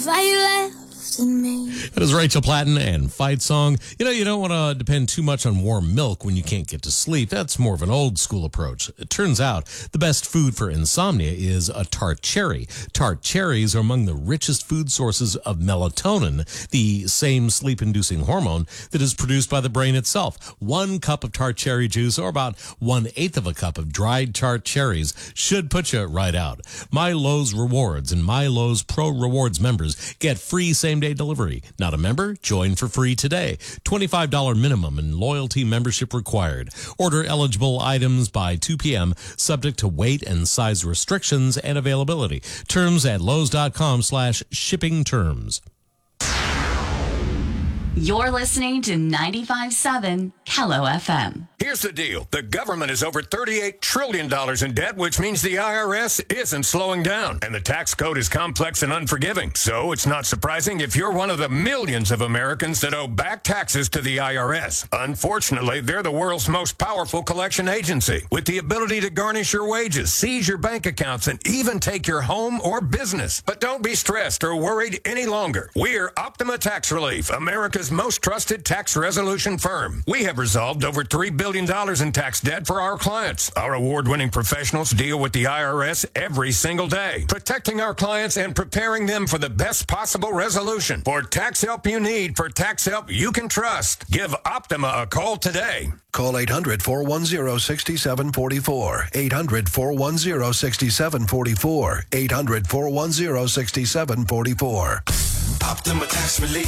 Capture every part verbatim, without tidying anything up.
That is Rachel Platten and Fight Song. You know, you don't want to depend too much on warm milk when you can't get to sleep. That's more of an old school approach. It turns out the best food for insomnia is a tart cherry. Tart cherries are among the richest food sources of melatonin, the same sleep-inducing hormone that is produced by the brain itself. One cup of tart cherry juice, or about one-eighth of a cup of dried tart cherries, should put you right out. My Lowe's Rewards and My Lowe's Pro Rewards members get free same-day delivery. Not a member? Join for free today. twenty-five dollars minimum and loyalty membership required. Order eligible items by two p.m. subject to weight and size restrictions and availability. Terms at Lowe's.com slash shipping terms. You're listening to ninety-five point seven Kello F M. Here's the deal. The government is over thirty-eight trillion dollars in debt, which means the I R S isn't slowing down. And the tax code is complex and unforgiving. So it's not surprising if you're one of the millions of Americans that owe back taxes to the I R S. Unfortunately, they're the world's most powerful collection agency, with the ability to garnish your wages, seize your bank accounts, and even take your home or business. But don't be stressed or worried any longer. We're Optima Tax Relief, America's most trusted tax resolution firm. We have resolved over three billion dollars in tax debt for our clients. Our award-winning professionals deal with the I R S every single day, protecting our clients and preparing them for the best possible resolution. For tax help you need, for tax help you can trust, give Optima a call today. Call eight hundred, four one zero, six seven four four. eight hundred, four one zero, six seven four four. eight hundred, four one zero, six seven four four. Optima Tax Relief.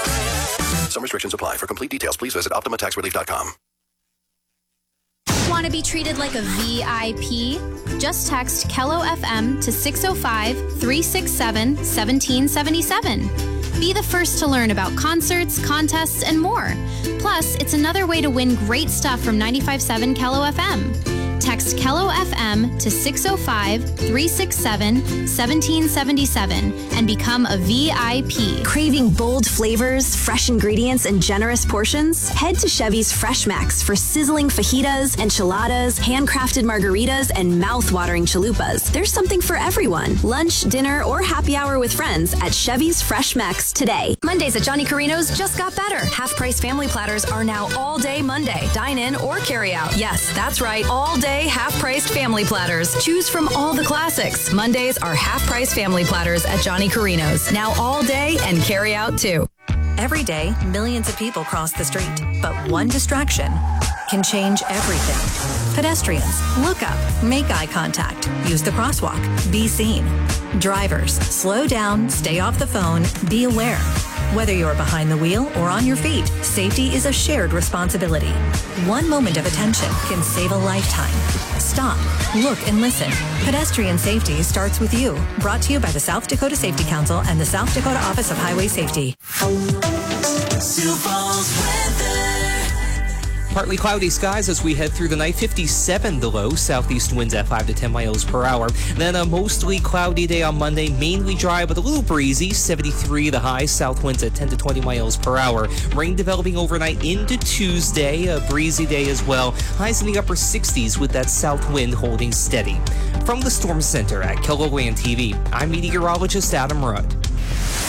Some restrictions apply. For complete details, please visit Optima Tax Relief dot com. Want to be treated like a V I P? Just text Kello F M to six oh five, three six seven, one seven seven seven. Be the first to learn about concerts, contests, and more. Plus, it's another way to win great stuff from ninety-five point seven Kello F M. Text Kello F M to six oh five, three six seven, one seven seven seven and become a V I P. Craving bold flavors, fresh ingredients, and generous portions? Head to Chevy's Fresh Max for sizzling fajitas, enchiladas, handcrafted margaritas, and mouth-watering chalupas. There's something for everyone. Lunch, dinner, or happy hour with friends at Chevy's Fresh Max today. Mondays at Johnny Carino's just got better. Half-price family platters are now all day Monday. Dine in or carry out. Yes, that's right. All day half-priced family platters. Choose from all the classics. Mondays are half-price family platters at Johnny Carino's. Now all day and carry out too. Every day, millions of people cross the street, but one distraction can change everything. Pedestrians, look up, make eye contact, use the crosswalk, be seen. Drivers, slow down, stay off the phone, be aware. Whether you're behind the wheel or on your feet, safety is a shared responsibility. One moment of attention can save a lifetime. Stop, look, and listen. Pedestrian safety starts with you. Brought to you by the South Dakota Safety Council and the South Dakota Office of Highway Safety. Sioux Falls weather. Partly cloudy skies as we head through the night. fifty-seven the low, southeast winds at five to ten miles per hour. Then a mostly cloudy day on Monday, mainly dry but a little breezy. seventy-three the high, south winds at ten to twenty miles per hour. Rain developing overnight into Tuesday, a breezy day as well. Highs in the upper sixties with that south wind holding steady. From the Storm Center at KELOLAND T V, I'm meteorologist Adam Rudd.